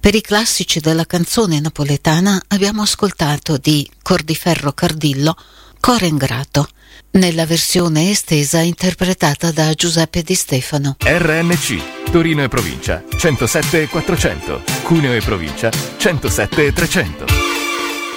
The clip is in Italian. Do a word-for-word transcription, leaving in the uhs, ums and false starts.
Per i classici della canzone napoletana abbiamo ascoltato di Cor di Ferro Cardillo Core Ingrato, nella versione estesa interpretata da Giuseppe Di Stefano. R N C, Torino e provincia, centosette e quattrocento, Cuneo e provincia, centosette e trecento.